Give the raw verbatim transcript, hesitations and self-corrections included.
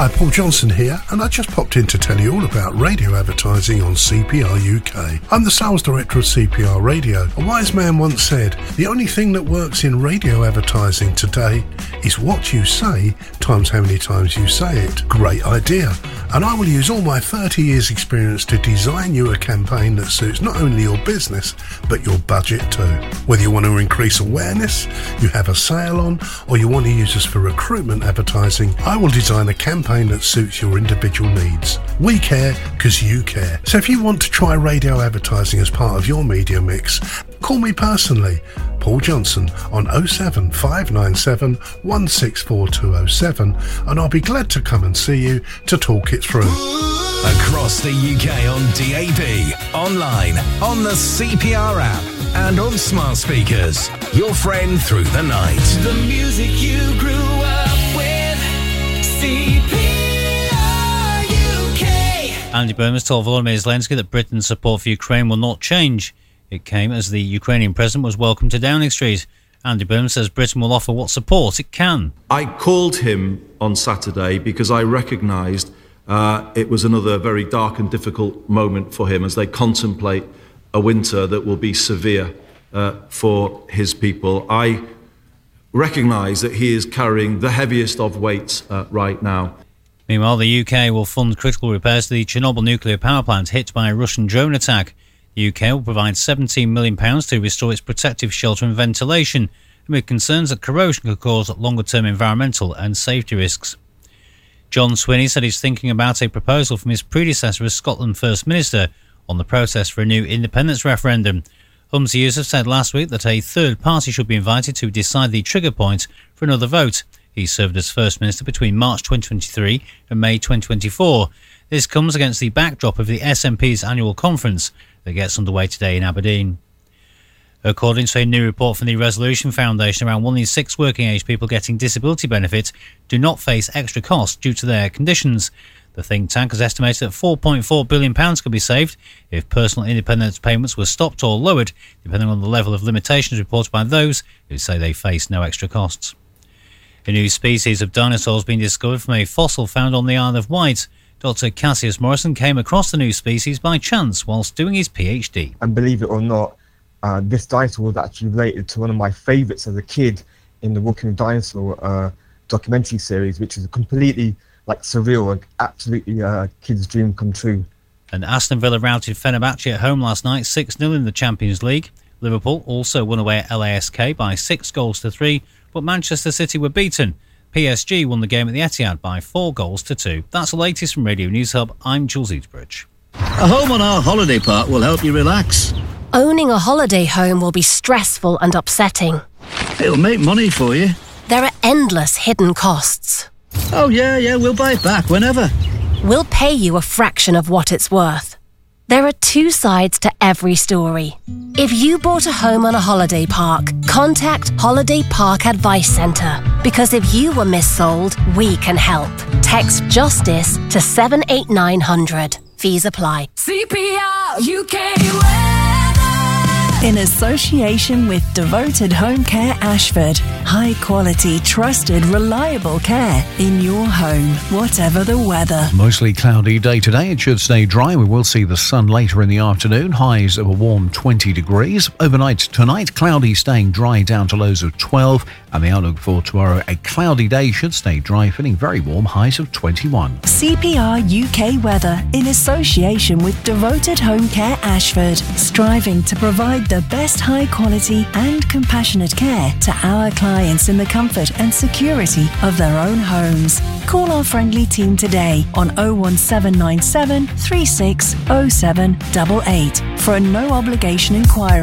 Hi, Paul Johnson here, and I just popped in to tell you all about radio advertising on C P R U K. I'm the sales director of C P R Radio. A wise man once said, the only thing that works in radio advertising today is what you say times how many times you say it. Great idea. And I will use all my thirty years experience to design you a campaign that suits not only your business, but your budget too. Whether you want to increase awareness, you have a sale on, or you want to use us for recruitment advertising, I will design a campaign that suits your individual needs. We care because you care. So if you want to try radio advertising as part of your media mix, call me personally, Paul Johnson, on oh seven five nine seven one six four two oh seven, and I'll be glad to come and see you to talk it through. Across the U K on D A B, online, on the C P R app, and on smart speakers. Your friend through the night. The music you grew up with, C P R U K. Andy Burnham has told Volodymyr Zelensky that Britain's support for Ukraine will not change. It came as the Ukrainian president was welcomed to Downing Street. Andy Burnham says Britain will offer what support it can. I called him on Saturday because I recognised uh, it was another very dark and difficult moment for him as they contemplate a winter that will be severe uh, for his people. I recognise that he is carrying the heaviest of weights uh, right now. Meanwhile, the U K will fund critical repairs to the Chernobyl nuclear power plant hit by a Russian drone attack. The U K will provide seventeen million pounds to restore its protective shelter and ventilation, amid concerns that corrosion could cause longer-term environmental and safety risks. John Swinney said he's thinking about a proposal from his predecessor as Scotland First Minister on the process for a new independence referendum. Humza Yousaf said last week that a third party should be invited to decide the trigger point for another vote. He served as First Minister between March twenty twenty-three and May twenty twenty-four. This comes against the backdrop of the S N P's annual conference that gets underway today in Aberdeen. According to a new report from the Resolution Foundation, around one in six working-age people getting disability benefits do not face extra costs due to their conditions. The think tank has estimated that four point four billion pounds could be saved if personal independence payments were stopped or lowered, depending on the level of limitations reported by those who say they face no extra costs. A new species of dinosaur has been discovered from a fossil found on the Isle of Wight. Doctor Cassius Morrison came across the new species by chance whilst doing his PhD. And believe it or not, uh, this dinosaur was actually related to one of my favourites as a kid in the Walking with Dinosaur uh, documentary series, which is completely like surreal and absolutely a uh, kid's dream come true. And Aston Villa routed Fenerbahce at home last night six nil in the Champions League. Liverpool also won away at L A S K by six goals to three, but Manchester City were beaten. P S G won the game at the Etihad by four goals to two. That's the latest from Radio News Hub. I'm Jules Eatsbridge. A home on our holiday park will help you relax. Owning a holiday home will be stressful and upsetting. It'll make money for you. There are endless hidden costs. Oh yeah, yeah, we'll buy it back whenever. We'll pay you a fraction of what it's worth. There are two sides to every story. If you bought a home on a holiday park, contact Holiday Park Advice Centre, because if you were missold, we can help. Text JUSTICE to seven eight nine hundred. Fees apply. C P R U K weather. In association with Devoted Home Care Ashford. High quality, trusted, reliable care in your home, whatever the weather. Mostly cloudy day today. It should stay dry. We will see the sun later in the afternoon. Highs of a warm twenty degrees. Overnight tonight, cloudy, staying dry down to lows of twelve. And the outlook for tomorrow, a cloudy day, should stay dry, feeling very warm, highs of twenty-one. C P R U K weather in association with Devoted Home Care Ashford. Striving to provide the best high quality and compassionate care to our clients in the comfort and security of their own homes. Call our friendly team today on oh one seven nine seven three six oh seven eight eight for a no obligation inquiry.